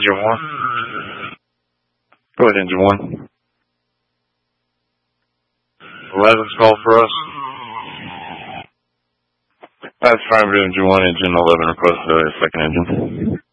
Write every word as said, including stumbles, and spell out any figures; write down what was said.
Engine one. Go ahead, Engine one. eleven's call for us. That's affirmative, Engine one, Engine eleven, request uh, second engine.